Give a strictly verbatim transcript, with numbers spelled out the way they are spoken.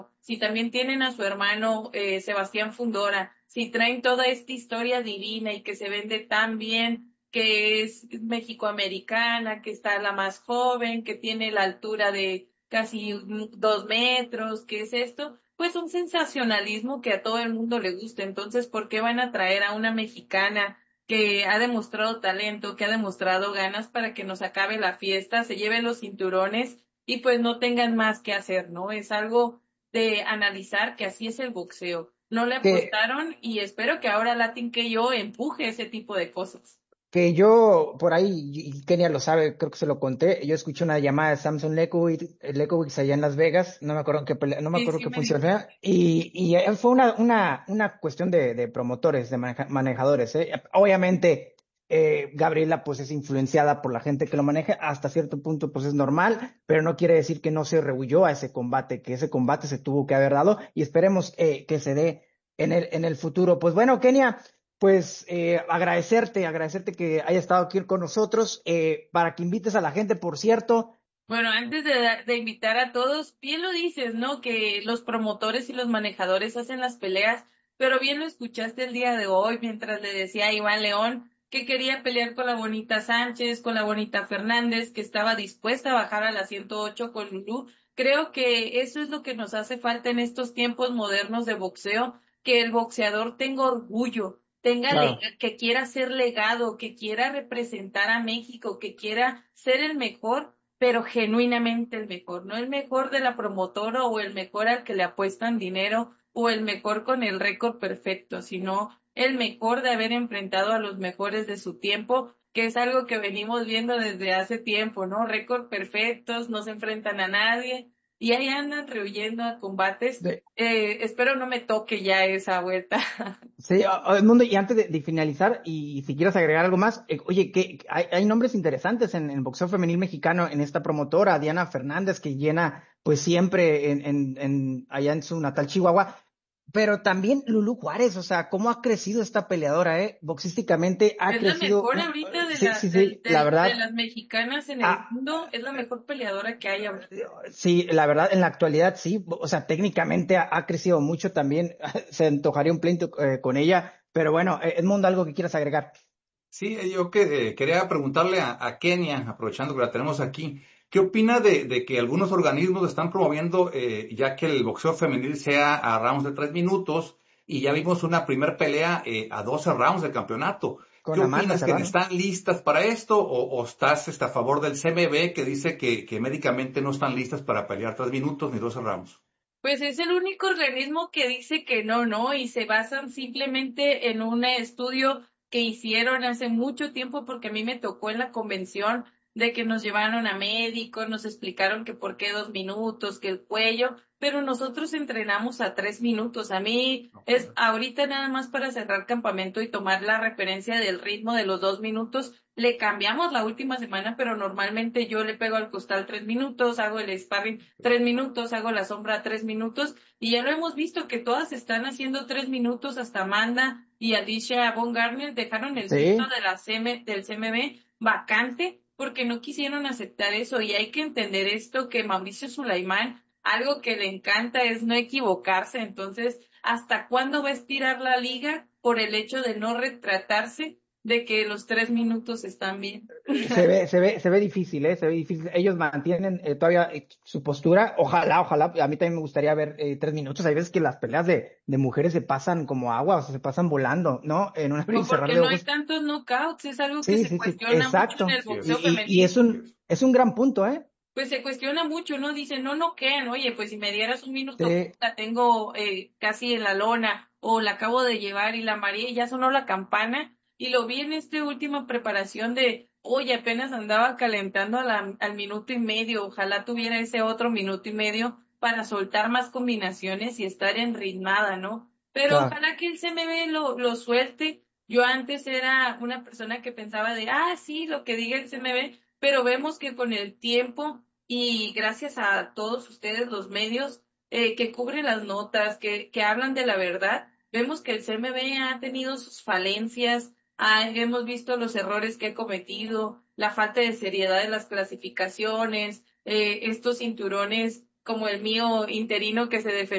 si también tienen a su hermano eh, Sebastián Fundora, si traen toda esta historia divina y que se vende tan bien, que es mexicoamericana, que está la más joven, que tiene la altura de casi dos metros, ¿qué es esto? Pues un sensacionalismo que a todo el mundo le gusta. Entonces, ¿por qué van a traer a una mexicana que ha demostrado talento, que ha demostrado ganas para que nos acabe la fiesta, se lleve los cinturones y pues no tengan más que hacer, ¿no? Es algo de analizar que así es el boxeo. No le Que, apostaron y espero que ahora Latin que yo empuje ese tipo de cosas. que yo por ahí, y Kenia lo sabe, creo que se lo conté, yo escuché una llamada de Samson Lekowitz, Lekowitz allá en Las Vegas, no me acuerdo en qué pelea- no me Sí, acuerdo sí qué me función dijo. era, y, y eh, fue una, una, una cuestión de, de promotores, de maneja- manejadores, ¿eh? Obviamente, eh, Gabriela pues es influenciada por la gente que lo maneja, hasta cierto punto pues es normal, pero no quiere decir que no se rehuyó a ese combate, que ese combate se tuvo que haber dado, y esperemos eh, que se dé en el, en el futuro. Pues bueno, Kenia. Pues eh, agradecerte, agradecerte que haya estado aquí con nosotros, eh, para que invites a la gente, por cierto. Bueno, antes de, da- de invitar a todos, bien lo dices, ¿no? Que los promotores y los manejadores hacen las peleas, pero bien lo escuchaste el día de hoy mientras le decía a Iván León que quería pelear con la bonita Sánchez, con la bonita Fernández, que estaba dispuesta a bajar a la ciento ocho con Lulú. Creo que eso es lo que nos hace falta en estos tiempos modernos de boxeo, que el boxeador tenga orgullo, tenga le- Claro, que quiera ser legado, que quiera representar a México, que quiera ser el mejor, pero genuinamente el mejor, no el mejor de la promotora o el mejor al que le apuestan dinero o el mejor con el récord perfecto, sino el mejor de haber enfrentado a los mejores de su tiempo, que es algo que venimos viendo desde hace tiempo, ¿no? Récord perfectos, no se enfrentan a nadie y ahí andan rehuyendo a combates. de- Eh, espero no me toque ya esa vuelta. sí, a- a- Edmundo, y antes de, de finalizar, y si quieres agregar algo más, eh, oye, que hay, hay nombres interesantes en el boxeo femenil mexicano en esta promotora, Diana Fernández, que llena pues siempre en, en, en allá en su natal Chihuahua. Pero también Lulú Juárez, o sea, cómo ha crecido esta peleadora, ¿eh? Boxísticamente ha Es la crecido, mejor un- ahorita de sí, la, sí, del, sí, la del, de verdad, las mexicanas en el ah, mundo, es la mejor peleadora que hay ahorita. sí, la verdad, en la actualidad sí, o sea, técnicamente ha, ha crecido mucho también, se antojaría un pleito eh, con ella, pero bueno, eh, Edmundo, algo que quieras agregar. Sí, eh, yo que, eh, quería preguntarle a, a Kenia, aprovechando que la tenemos aquí, ¿qué opina de, de que algunos organismos están promoviendo, eh, ya que el boxeo femenil sea a rounds de tres minutos y ya vimos una primer pelea eh, a doce rounds de campeonato? ¿Qué Con Amanda opinas? ¿Que Serrano. están listas para esto o, o estás este, a favor del C M B que dice que, que médicamente no están listas para pelear tres minutos ni doce rounds? Pues es el único organismo que dice que no, ¿no? Y se basan simplemente en un estudio que hicieron hace mucho tiempo, porque a mí me tocó en la convención de que nos llevaron a médicos, nos explicaron que por qué dos minutos, que el cuello, pero nosotros entrenamos a tres minutos. A mí Ok. es ahorita nada más para cerrar campamento y tomar la referencia del ritmo de los dos minutos. Le cambiamos la última semana, pero normalmente yo le pego al costal tres minutos, hago el sparring tres minutos, hago la sombra tres minutos, y ya lo hemos visto que todas están haciendo tres minutos, hasta Amanda y Alicia Von Garner dejaron el título Sí, de la C M, del C M B vacante porque no quisieron aceptar eso, y hay que entender esto, que Mauricio Sulaimán, algo que le encanta es no equivocarse. Entonces, ¿hasta cuándo va a estirar la liga por el hecho de no retratarse de que los tres minutos están bien? se ve, se ve, se ve difícil, ¿eh? Se ve difícil. Ellos mantienen eh, todavía eh, su postura. Ojalá, ojalá. A mí también me gustaría ver eh, tres minutos. Hay veces que las peleas de, de mujeres se pasan como agua, o sea, se pasan volando, ¿no? En un abrir y O cerrar porque de no hay ojos. tantos knockouts, es algo que Sí, se sí, sí, cuestiona mucho en el exacto. Así Y, boxeo es, y, y femenil. es así un, es. es un gran punto, ¿eh? Pues se cuestiona mucho, ¿no? Dice, no, no quedan, oye, pues si me dieras un minuto, Sí, la tengo eh, casi en la lona, o la acabo de llevar y la María y ya sonó la campana, y lo vi en esta última preparación de, oye, apenas andaba calentando a la- al minuto y medio, ojalá tuviera ese otro minuto y medio para soltar más combinaciones y estar enritmada, ¿no? Pero claro. ojalá que el C M B lo, lo suelte. Yo antes era una persona que pensaba de, ah, sí, lo que diga el C M B, pero vemos que con el tiempo y gracias a todos ustedes, los medios, eh, que cubren las notas, que, que hablan de la verdad, vemos que el C M B ha tenido sus falencias, ah, hemos visto los errores que ha cometido, la falta de seriedad de las clasificaciones, eh, estos cinturones como el mío interino que se defendió